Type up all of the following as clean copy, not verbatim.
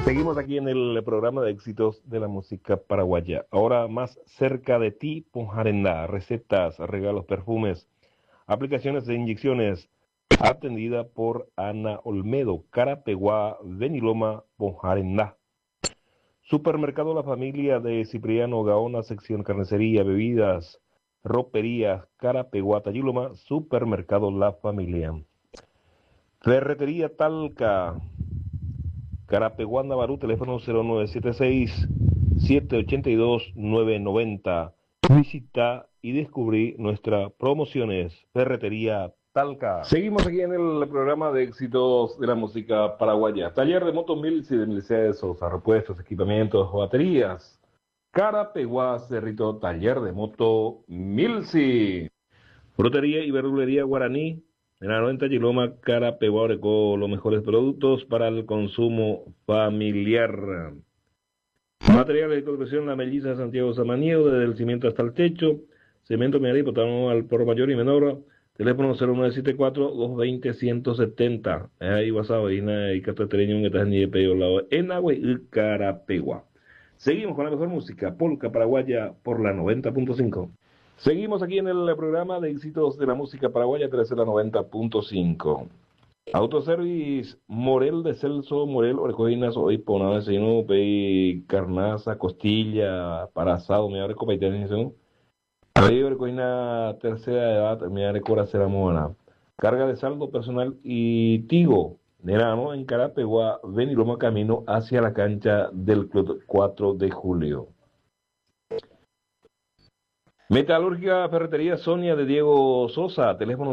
Seguimos aquí en el programa de éxitos de la música paraguaya. Ahora más cerca de ti, Ponjarendá. Recetas, regalos, perfumes, aplicaciones de inyecciones. Atendida por Ana Olmedo, Carapeguá, Beniloma, Ponjarendá. Supermercado La Familia de Cipriano Gaona, sección carnicería, bebidas, roperías, Carapeguá, Tayiloma, Supermercado La Familia. Ferretería Talca, Carapeguá, Navarú, teléfono 0976-782-990. Visita y descubrí nuestras promociones. Ferretería Talca. Seguimos aquí en el programa de éxitos de la música paraguaya. Taller de motos Milsi de Milcedes Sosa, repuestos, equipamientos, baterías. Carapeguá, Cerrito, taller de moto Milsi. Frutería y verdulería Guaraní. En la 90 Yiloma, Carapeguá, Orecó, los mejores productos para el consumo familiar. Materiales de construcción, La Melliza, Santiago Samaniego, desde el cimiento hasta el techo. Cemento, mineral y potamos al por mayor y menor. Teléfono 0974-220-170. Ahí WhatsApp, y Catatereño, en esta ni de Peyo Lado, en Agua y Carapeguá. Seguimos con la mejor música, polka paraguaya por la 90.5. Seguimos aquí en el programa de éxitos de la música paraguaya, 13 la 90.5. Autoservice Morel de Celso, Morel, Orecoinas, hoy ponado vecino, pei carnaza, costilla, para asado, me abre copa y tenés, ahí Orecoina tercera edad, me abre cora será mona. Carga de saldo personal y Tigo, Nerano, en Carapeguá, Beniloma, camino hacia la cancha del Club 4 de Julio. Metalúrgica Ferretería Sonia de Diego Sosa, teléfono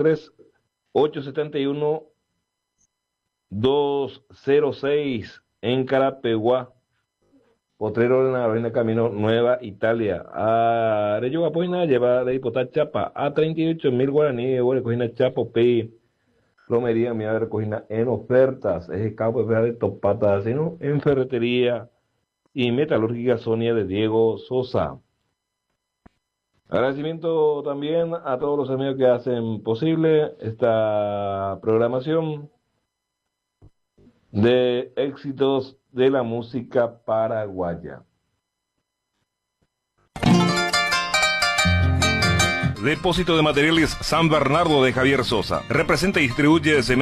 083-871-206 en Carapeguá, Potrero en la Avenida Camino Nueva Italia. Arello Apoina lleva de hipotar chapa a 38.000 guaraníes, recogina chapo P. Plomería, mi recogina en ofertas, es el campo de topata, sino en Ferretería y Metalúrgica Sonia de Diego Sosa. Agradecimiento también a todos los amigos que hacen posible esta programación de éxitos de la música paraguaya. Depósito de Materiales San Bernardo de Javier Sosa. Representa y distribuye cemento